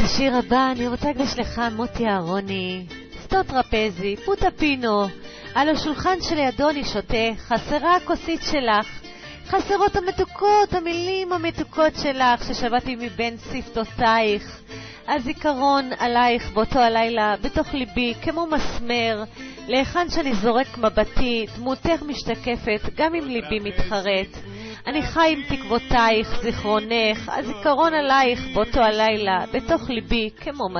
לשיר הבא אני רוצה להקדיש לך מוטי אהרוני, סטו טרפזי, פוטה פינו, על השולחן שלידו אני שותה, חסרה הכוסית שלך, חסרות המתוקות, המילים המתוקות שלך ששבתי מבין שפתותייך, הזיכרון עלייך באותו הלילה בתוך ליבי כמו מסמר, להיכן שאני זורק מבטי, דמותך משתקפת גם אם ליבי מתחרט, אני חי עם תקוותייך, זיכרונך, הזיכרון עלייך באותו הלילה בתוך ליבי כמו